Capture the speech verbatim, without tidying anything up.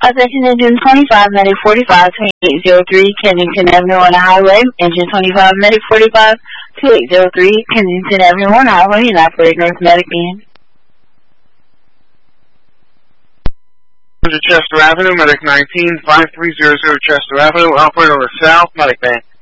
Attention Engine twenty-five, Medic forty-five, twenty-eight oh three, Kensington Avenue on the highway. Engine twenty-five, Medic forty-five, twenty-eight oh three, Kensington Avenue on the highway, and operate North Medic Beam. Chester Avenue, Medic nineteen, five three zero zero Chester Avenue, operator over South, Medic Band.